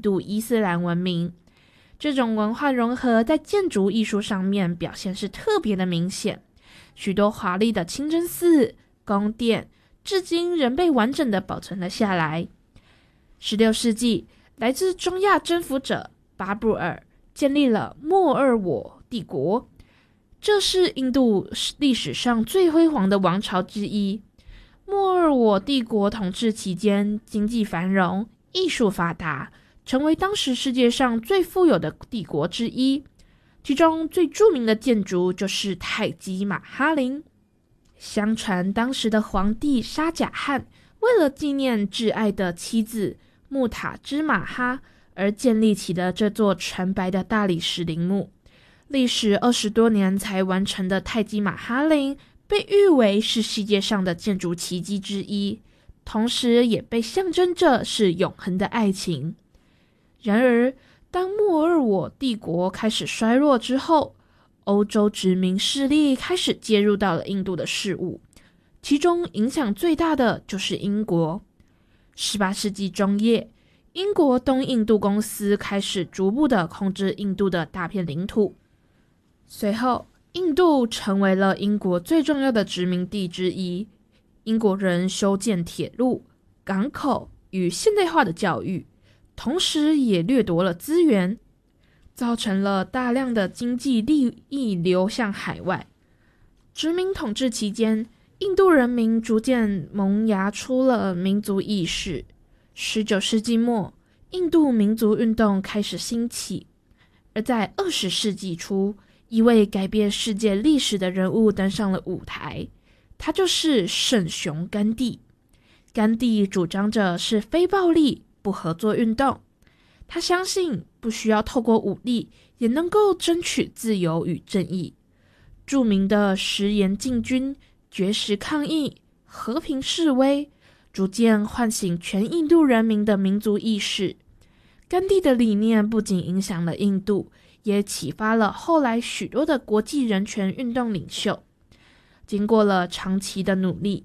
度伊斯兰文明。这种文化融合在建筑艺术上面表现是特别的明显，许多华丽的清真寺、宫殿至今仍被完整的保存了下来。16世纪，来自中亚征服者巴布尔建立了莫尔我帝国，这是印度历史上最辉煌的王朝之一。莫尔我帝国统治期间，经济繁荣，艺术发达，成为当时世界上最富有的帝国之一。其中最著名的建筑就是泰姬玛哈陵。相传当时的皇帝沙贾汗为了纪念挚爱的妻子穆塔之玛哈而建立起的这座纯白的大理石陵墓，历时20多年才完成的泰姬玛哈陵被誉为是世界上的建筑奇迹之一，同时也被象征着是永恒的爱情。然而，当莫尔我帝国开始衰弱之后，欧洲殖民势力开始介入到了印度的事务，其中影响最大的就是英国。18世纪中叶，英国东印度公司开始逐步的控制印度的大片领土。随后，印度成为了英国最重要的殖民地之一。英国人修建铁路、港口与现代化的教育，同时也掠夺了资源，造成了大量的经济利益流向海外。殖民统治期间，印度人民逐渐萌芽出了民族意识。19世纪末，印度民族运动开始兴起。而在20世纪初，一位改变世界历史的人物登上了舞台，他就是圣雄甘地。甘地主张着是非暴力不合作运动，他相信不需要透过武力也能够争取自由与正义。著名的食盐禁军、绝食抗议、和平示威，逐渐唤醒全印度人民的民族意识。甘地的理念不仅影响了印度，也启发了后来许多的国际人权运动领袖。经过了长期的努力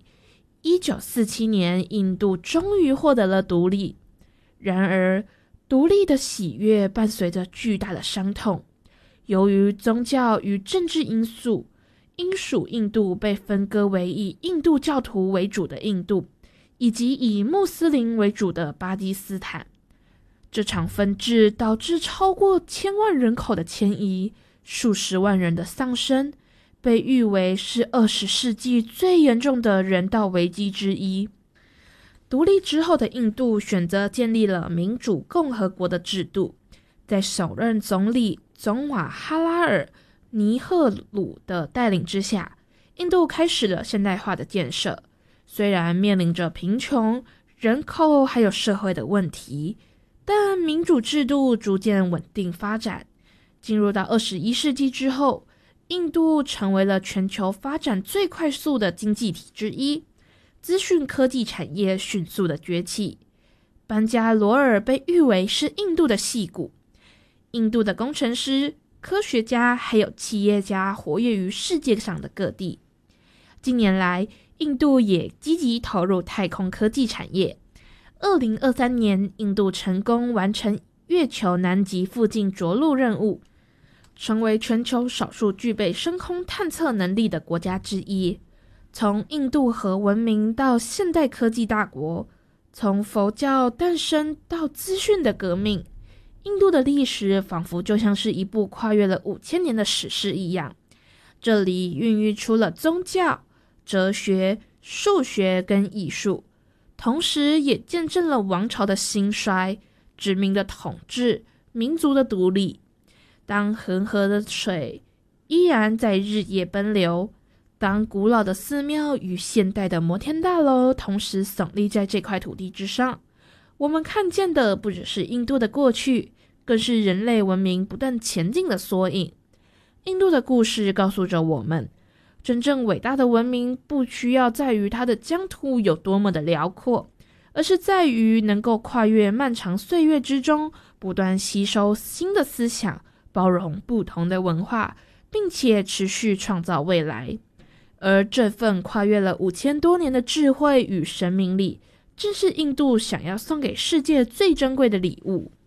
，1947年印度终于获得了独立。然而，独立的喜悦伴随着巨大的伤痛。由于宗教与政治因素，英属印度被分割为以印度教徒为主的印度，以及以穆斯林为主的巴基斯坦。这场分治导致超过1000万人口的迁移，数十万人的丧生，被誉为是20世纪最严重的人道危机之一。独立之后的印度选择建立了民主共和国的制度，在首任总理总瓦哈拉尔·尼赫鲁的带领之下，印度开始了现代化的建设。虽然面临着贫穷、人口还有社会的问题，但民主制度逐渐稳定发展。进入到21世纪之后，印度成为了全球发展最快速的经济体之一，资讯科技产业迅速的崛起。班加罗尔被誉为是印度的矽谷，印度的工程师、科学家还有企业家活跃于世界上的各地。近年来，印度也积极投入太空科技产业。2023年，印度成功完成月球南极附近着陆任务，成为全球少数具备深空探测能力的国家之一。从印度河文明到现代科技大国，从佛教诞生到资讯的革命，印度的历史仿佛就像是一部跨越了5000年的史诗一样。这里孕育出了宗教、哲学、数学跟艺术，同时也见证了王朝的兴衰、殖民的统治、民族的独立。当恒河的水依然在日夜奔流，当古老的寺庙与现代的摩天大楼同时耸立在这块土地之上，我们看见的不只是印度的过去，更是人类文明不断前进的缩影。印度的故事告诉着我们，真正伟大的文明不需要在于它的疆土有多么的辽阔，而是在于能够跨越漫长岁月之中，不断吸收新的思想，包容不同的文化，并且持续创造未来。而这份跨越了5000多年的智慧与生命力，正是印度想要送给世界最珍贵的礼物。